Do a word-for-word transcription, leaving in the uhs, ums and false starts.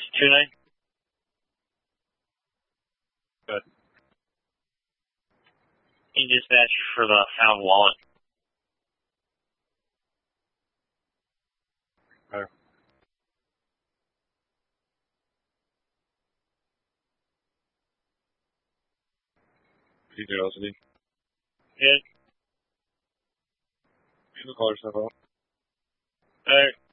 two nine. Good. Need dispatch for the found wallet. Right. Curiosity. Good. You can call yourself out. Alright.